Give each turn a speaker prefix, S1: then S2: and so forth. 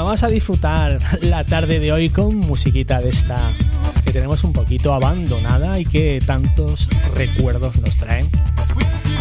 S1: vamos a disfrutar la tarde de hoy con musiquita de esta que tenemos un poquito abandonada y que tantos recuerdos nos traen.